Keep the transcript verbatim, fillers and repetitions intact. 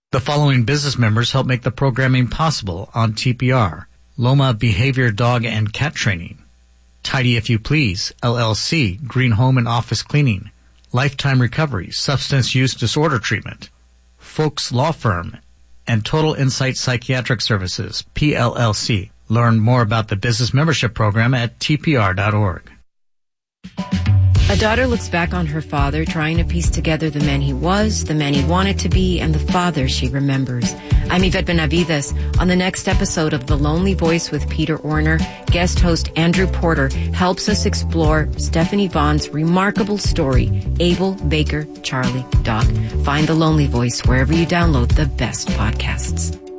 The following business members help make the programming possible on T P R. Loma Behavior Dog and Cat Training, Tidy If You Please, L L C, Green Home and Office Cleaning, Lifetime Recovery, Substance Use Disorder Treatment, Folks Law Firm, and Total Insight Psychiatric Services, P L L C. Learn more about the business membership program at T P R dot org. A daughter looks back on her father, trying to piece together the man he was, the man he wanted to be, and the father she remembers. I'm Yvette Benavides. On the next episode of The Lonely Voice with Peter Orner, guest host Andrew Porter helps us explore Stephanie Vaughn's remarkable story, Abel Baker Charlie Doc. Find The Lonely Voice wherever you download the best podcasts.